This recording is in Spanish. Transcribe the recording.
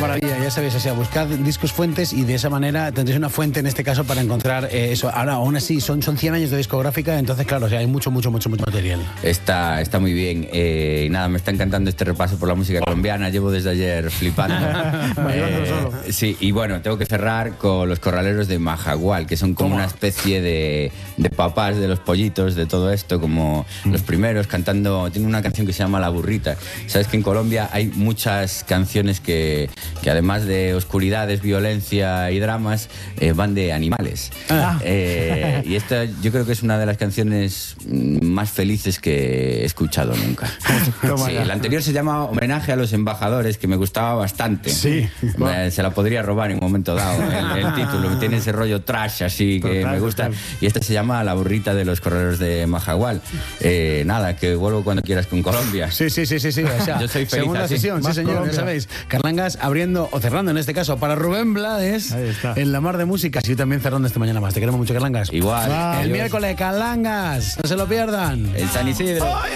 maravilla, ya sabéis, o sea, buscad discos fuentes y de esa manera tendréis una fuente en este caso para encontrar eso. Ahora, aún así, son 100 años de discográfica, entonces claro, o sea, hay mucho material. Está muy bien. Nada, me está encantando este repaso por la música colombiana. Llevo desde ayer flipando. Sí, y bueno, tengo que cerrar con los Corraleros de Majagual, que son como una especie de papás de los pollitos, de todo esto, como los primeros cantando. Tiene una canción que se llama La Burrita. Sabes que en Colombia hay muchas canciones que además de oscuridades, violencia y dramas, van de animales. Y esta yo creo que es una de las canciones más felices que he escuchado nunca. Sí, la anterior se llama Homenaje a los Embajadores, que me gustaba bastante. Sí. Se la podría robar en un momento dado, el título. Tiene ese rollo trash así que me gusta. Y esta se llama La Burrita de los Corraleros de Majagual. Nada, que vuelvo cuando quieras con Colombia. Sí. O sea, yo soy feliz segunda así. sesión, sí señor, Colombia. ya sabéis. Carlangas abriendo o cerrando en este caso para Rubén Blades en La Mar de Música. Y también cerrando esta mañana más. Te queremos mucho, Carlangas. Igual. El miércoles, Carlangas. No se lo pierdan. En San Isidro.